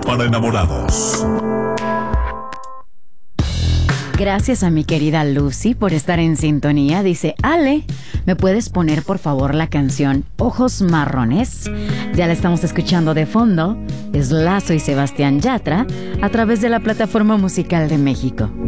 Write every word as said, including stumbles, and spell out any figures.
para enamorados. Gracias a mi querida Lucy por estar en sintonía. Dice, Ale, ¿me puedes poner por favor la canción Ojos Marrones? Ya la estamos escuchando de fondo. Es Lazo y Sebastián Yatra a través de la Plataforma Musical de México.